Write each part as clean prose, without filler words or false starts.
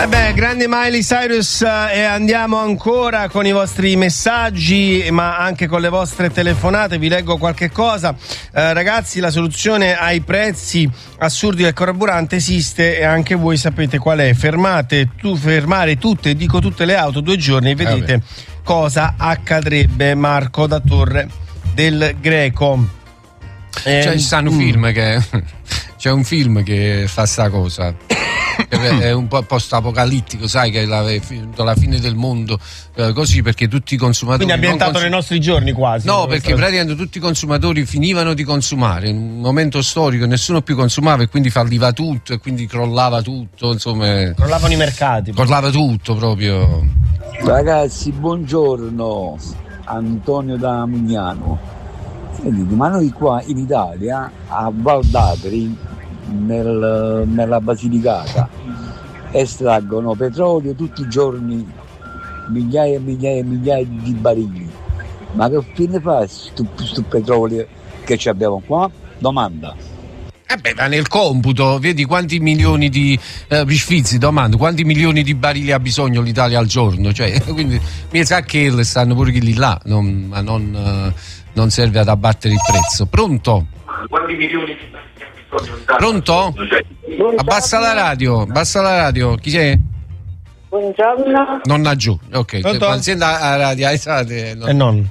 Grande Miley Cyrus, e andiamo ancora con i vostri messaggi, ma anche con le vostre telefonate. Vi leggo qualche cosa. Ragazzi, la soluzione ai prezzi assurdi del carburante esiste e anche voi sapete qual è. Fermare tutte le auto 2 giorni e vedete cosa accadrebbe. Marco da Torre del Greco. Ci stanno film che c'è un film che fa sta cosa. È un po' post-apocalittico, sai, che è la fine del mondo, così, perché tutti i consumatori. Quindi ambientato nei nostri giorni quasi. No, perché praticamente tutti i consumatori finivano di consumare. In un momento storico nessuno più consumava e quindi falliva tutto e quindi crollava tutto, insomma. Crollavano i mercati. Crollava tutto proprio. Ragazzi, buongiorno. Antonio da Mignano. Sentite, ma noi qua in Italia, a Val d'Agri, nella Basilicata, estraggono petrolio tutti i giorni, migliaia e migliaia e migliaia di barili. Ma che fine fa sto petrolio che ci abbiamo qua? Domanda. Ma nel computo vedi quanti milioni di Sfizi, domando quanti milioni di barili ha bisogno l'Italia al giorno, cioè, quindi mi sa che stanno pure lì là, ma non serve ad abbattere il prezzo. Pronto? Quanti milioni di Pronto? Abbassa la radio, chi sei? Buongiorno. Nonna Giù, ok. Azienda la radio, non.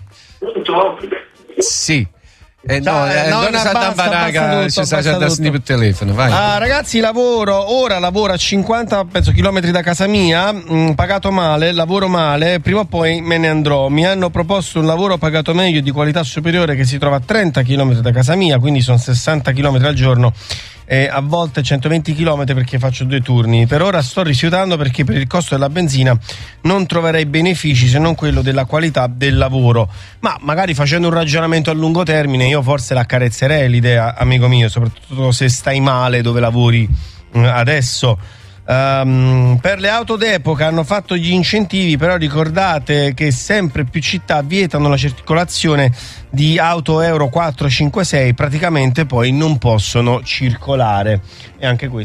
Sì. Basta il telefono, vai. Ragazzi, lavoro a 50 chilometri da casa mia, pagato male, lavoro male, prima o poi me ne andrò. Mi hanno proposto un lavoro pagato meglio, di qualità superiore, che si trova a 30 chilometri da casa mia, quindi sono 60 chilometri al giorno. A volte 120 km perché faccio 2 turni. Per ora sto rifiutando perché per il costo della benzina non troverei benefici se non quello della qualità del lavoro. Ma magari, facendo un ragionamento a lungo termine, io forse l'accarezzerei l'idea, amico mio, soprattutto se stai male dove lavori adesso. Per le auto d'epoca hanno fatto gli incentivi, però ricordate che sempre più città vietano la circolazione di auto Euro 4, 5, 6, praticamente poi non possono circolare, e anche questo